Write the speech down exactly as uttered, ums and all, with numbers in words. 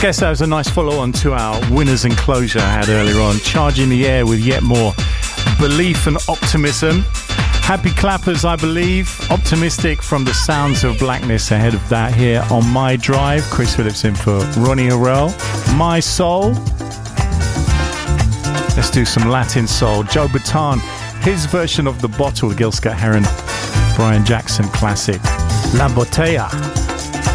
guess that was a nice follow-on to our Winners Enclosure I had earlier on, charging the air with yet more belief and optimism. Happy Clappers, I believe, optimistic from the Sounds of Blackness ahead of that here on My Drive. Chris Phillips in for Ronnie Harrell. My Soul. Let's do some Latin soul. Joe Bataan, his version of The Bottle, Gil Scott-Heron, Brian Jackson classic, La Botella.